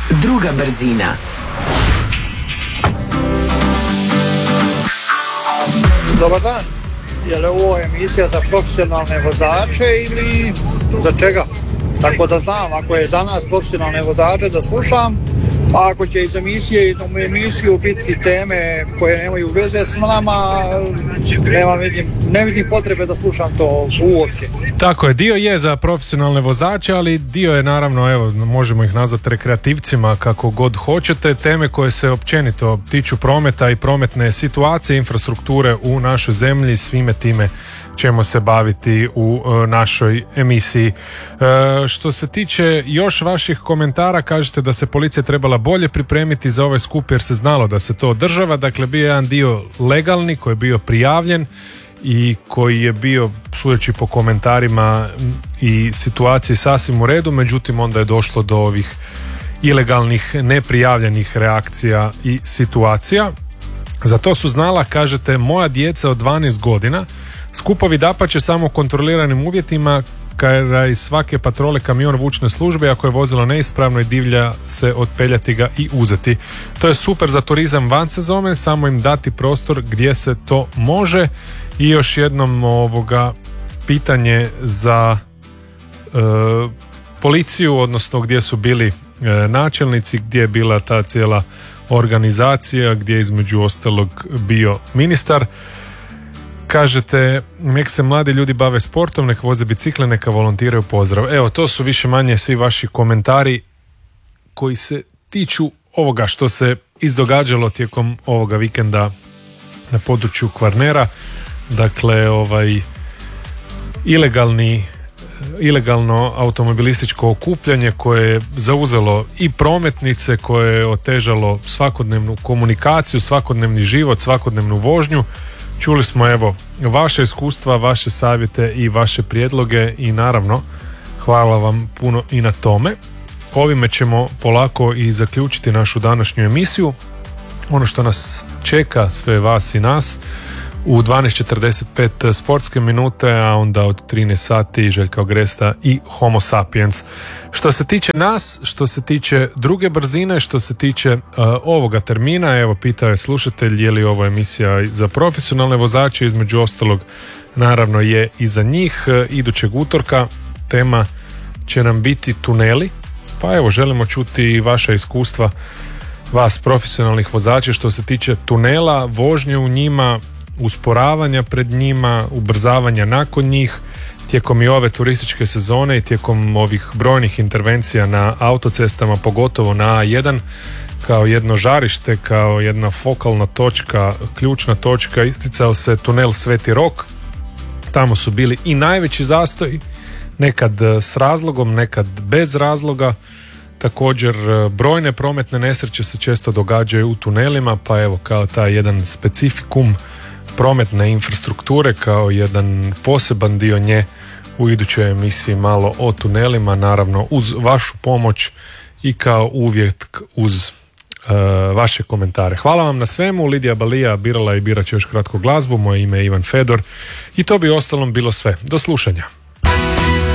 Druga brzina. Dobar dan. Je li ovo emisija za profesionalne vozače ili za čega? Tako da znam, ako je za nas profesionalne vozače da slušam, a ako će iz emisije u emisiju biti teme koje nemaju veze s nama, ne vidim potrebe da slušam to uopće. Tako je, dio je za profesionalne vozače, ali dio je naravno, evo, možemo ih nazvati rekreativcima, kako god hoćete, teme koje se općenito tiču prometa i prometne situacije, infrastrukture u našoj zemlji, svime time ćemo se baviti u našoj emisiji. Što se tiče još vaših komentara, kažete da se policija trebala bolje pripremiti za ovaj skup jer se znalo da se to održava. Dakle, bio je jedan dio legalni koji je bio prijavljen i koji je bio, sudeći po komentarima i situaciji, sasvim u redu, međutim onda je došlo do ovih ilegalnih, neprijavljenih reakcija i situacija. Za to su znala, kažete, moja djeca od 12 godina, skupovi dapače samo u kontroliranim uvjetima, kraj svake patrole kamion vučne službe, ako je vozilo neispravno i divlja se otpeljati ga i uzeti. To je super za turizam van sezone, samo im dati prostor gdje se to može. I još jednom pitanje za policiju, odnosno gdje su bili načelnici, gdje je bila ta cijela organizacija, gdje je između ostalog bio ministar. Kažete, nek se mladi ljudi bave sportom, nek voze bicikle, neka volontiraju, pozdrav. Evo, to su više manje svi vaši komentari koji se tiču ovoga što se izdogađalo tijekom ovoga vikenda na području Kvarnera. Dakle, ilegalno automobilističko okupljanje koje je zauzelo i prometnice, koje je otežalo svakodnevnu komunikaciju, svakodnevni život, svakodnevnu vožnju. Čuli smo, evo, vaše iskustva, vaše savjete i vaše prijedloge i naravno hvala vam puno i na tome. Ovime ćemo polako i zaključiti našu današnju emisiju. Ono što nas čeka, sve vas i nas, u 12:45 sportske minute, a onda od 13 sati Željka Ogresta i Homo sapiens. Što se tiče nas, što se tiče druge brzine, što se tiče ovoga termina, evo, pitao je slušatelj je li ovo emisija za profesionalne vozače, između ostalog naravno je i za njih. Idućeg utorka tema će nam biti tuneli, pa evo, želimo čuti i vaša iskustva, vas profesionalnih vozača što se tiče tunela, vožnje u njima, usporavanja pred njima, ubrzavanja nakon njih, tijekom i ove turističke sezone i tijekom ovih brojnih intervencija na autocestama, pogotovo na A1, kao jedno žarište, kao jedna fokalna točka, ključna točka, isticao se tunel Sveti Rok. Tamo su bili i najveći zastoji, nekad s razlogom, nekad bez razloga. Također, brojne prometne nesreće se često događaju u tunelima, pa evo, kao taj jedan specifikum prometne infrastrukture, kao jedan poseban dio nje, u idućoj emisiji malo o tunelima, naravno uz vašu pomoć i kao uvijek uz vaše komentare. Hvala vam na svemu. Lidija Balija birala i birat će još kratku glazbu. Moje ime je Ivan Fedor i to bi ostalom bilo sve. Do slušanja.